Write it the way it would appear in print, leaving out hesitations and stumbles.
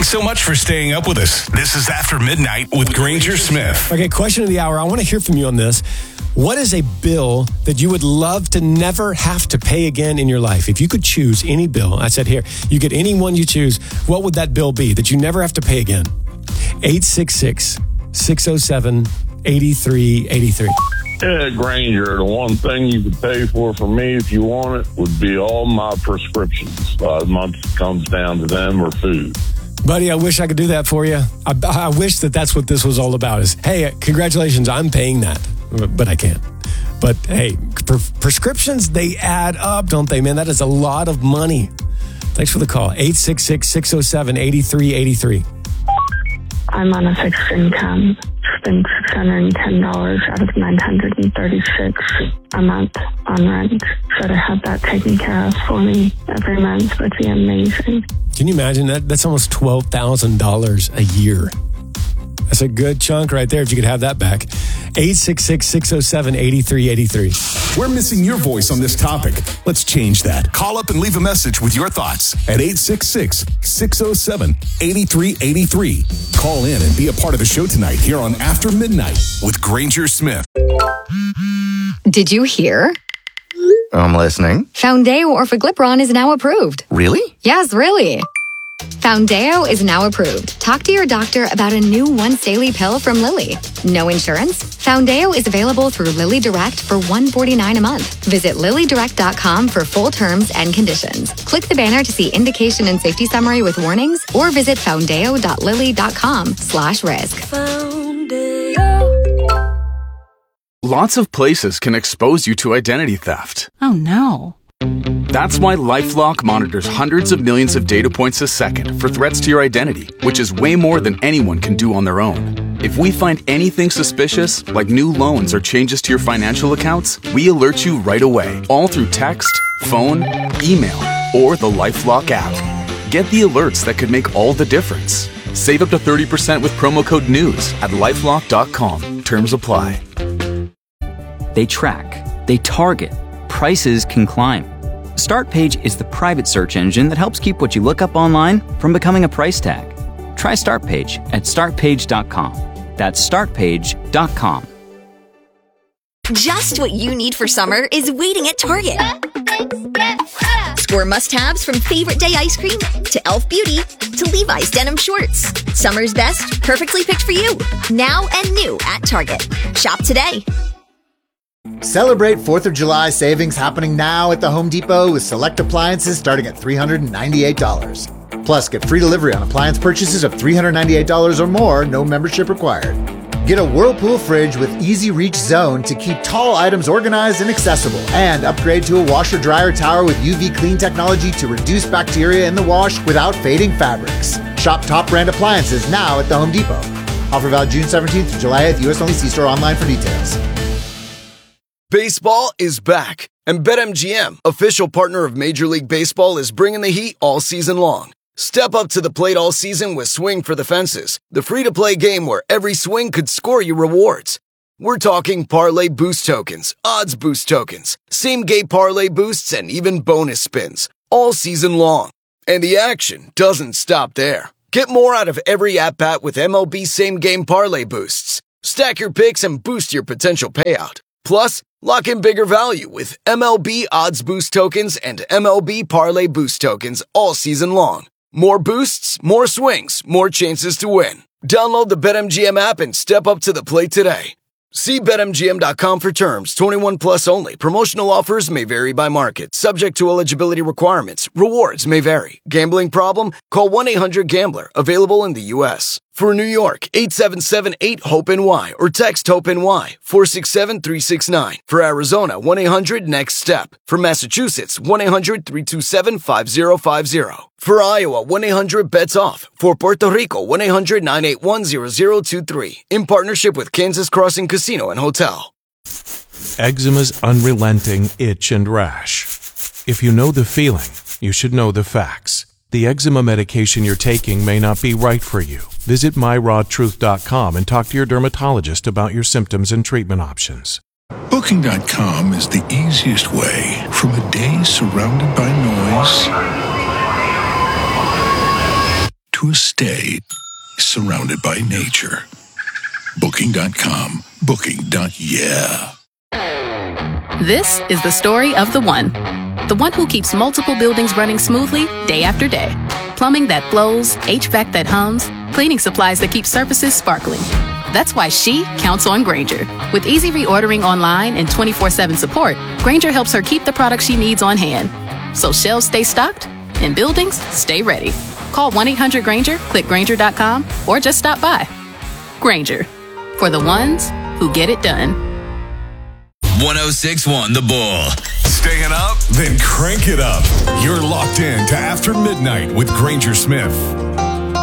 Thanks so much for staying up with us. This is After Midnight with Granger Smith. Okay, question of the hour. I want to hear from you on this. What is a bill that you would love to never have to pay again in your life? If you could choose any bill, I said here, you get any one you choose, what would that bill be that you never have to pay again? 866-607-8383. Yeah, Granger, the one thing you could pay for me if you want it would be all my prescriptions. A month comes down to them or food. Buddy, I wish I could do that for you. I wish that's what this was all about is, hey, congratulations, I'm paying that. But I can't. But hey, prescriptions, they add up, don't they, man? That is a lot of money. Thanks for the call. 866-607-8383. I'm on a fixed income. Spend $610 out of $936 a month on rent. So to have that taken care of for me every month would be amazing. Can you imagine that? That's almost $12,000 a year. That's a good chunk right there if you could have that back. 866-607-8383. We're missing your voice on this topic. Let's change that. Call up and leave a message with your thoughts at 866-607-8383. Call in and be a part of the show tonight here on After Midnight with Granger Smith. Did you hear? I'm listening. Foundeo Orforglipron is now approved. Really? Yes, really. Foundeo is now approved. Talk to your doctor about a new once daily pill from Lilly. No insurance? Foundeo is available through Lilly Direct for $149 a month. Visit LillyDirect.com for full terms and conditions. Click the banner to see indication and safety summary with warnings or visit foundeo.lilly.com/risk. Lots of places can expose you to identity theft. Oh no. That's why LifeLock monitors hundreds of millions of data points a second for threats to your identity, which is way more than anyone can do on their own. If we find anything suspicious, like new loans or changes to your financial accounts, we alert you right away, all through text, phone, email, or the LifeLock app. Get the alerts that could make all the difference. Save up to 30% with promo code NEWS at LifeLock.com. Terms apply. They track. They target. Prices can climb. StartPage is the private search engine that helps keep what you look up online from becoming a price tag. Try StartPage at StartPage.com. That's StartPage.com. Just what you need for summer is waiting at Target. Score must-haves from favorite day ice cream to Elf Beauty to Levi's denim shorts. Summer's best, perfectly picked for you. Now and new at Target. Shop today. Celebrate 4th of July savings happening now at the Home Depot with select appliances starting at $398. Plus, get free delivery on appliance purchases of $398 or more, no membership required. Get a Whirlpool fridge with easy reach zone to keep tall items organized and accessible. And upgrade to a washer-dryer tower with UV clean technology to reduce bacteria in the wash without fading fabrics. Shop top brand appliances now at the Home Depot. Offer valid June 17th to July 8th, US only. See store online for details. Baseball is back, and BetMGM, official partner of Major League Baseball, is bringing the heat all season long. Step up to the plate all season with Swing for the Fences, the free-to-play game where every swing could score you rewards. We're talking parlay boost tokens, odds boost tokens, same-game parlay boosts, and even bonus spins, all season long. And the action doesn't stop there. Get more out of every at-bat with MLB same-game parlay boosts. Stack your picks and boost your potential payout. Plus, lock in bigger value with MLB Odds Boost Tokens and MLB Parlay Boost Tokens all season long. More boosts, more swings, more chances to win. Download the BetMGM app and step up to the plate today. See BetMGM.com for terms. 21 plus only. Promotional offers may vary by market. Subject to eligibility requirements. Rewards may vary. Gambling problem? Call 1-800-GAMBLER. Available in the U.S. For New York, 877-8-HOPE-NY or text HOPE-NY 467-369. For Arizona, 1-800-NEXT-STEP. For Massachusetts, 1-800-327-5050. For Iowa, 1-800-BETS-OFF. For Puerto Rico, 1-800-981-0023. In partnership with Kansas Crossing Casino and Hotel. Eczema's unrelenting itch and rash. If you know the feeling, you should know the facts. The eczema medication you're taking may not be right for you. Visit myrawtruth.com and talk to your dermatologist about your symptoms and treatment options. Booking.com is the easiest way from a day surrounded by noise to to a stay surrounded by nature. Booking.com. Booking.yeah. This is the story of the one who keeps multiple buildings running smoothly day after day. Plumbing that flows, HVAC that hums, cleaning supplies that keep surfaces sparkling. That's why she counts on Grainger. With easy reordering online and 24/7 support, Grainger helps her keep the products she needs on hand. So shelves stay stocked and buildings stay ready. Call 1-800-GRAINGER, click Grainger.com, or just stop by. Grainger, for the ones who get it done. 106.1 The Bull. Staying up? Then crank it up. You're locked in to After Midnight with Granger Smith.